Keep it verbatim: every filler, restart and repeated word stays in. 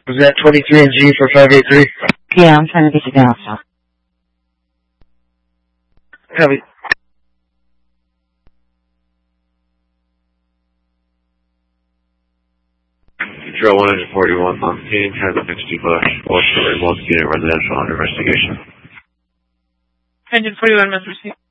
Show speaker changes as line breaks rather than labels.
Was that twenty-three and G for five eight three?
Yeah, I'm trying to get you down, so.
Copy.
Control one forty-one, Montane, has a fixed bush, or story, multi-unit residential under investigation.
Engine forty-one, Mister C.